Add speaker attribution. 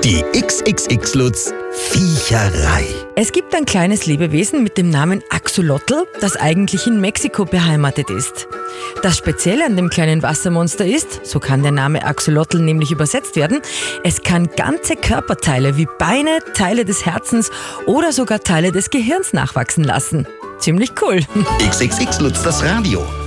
Speaker 1: Die XXX-Lutz Viecherei.
Speaker 2: Es gibt ein kleines Lebewesen mit dem Namen Axolotl, das eigentlich in Mexiko beheimatet ist. Das Spezielle an dem kleinen Wassermonster ist, so kann der Name Axolotl nämlich übersetzt werden, es kann ganze Körperteile wie Beine, Teile des Herzens oder sogar Teile des Gehirns nachwachsen lassen. Ziemlich cool.
Speaker 1: XXX-Lutz das Radio.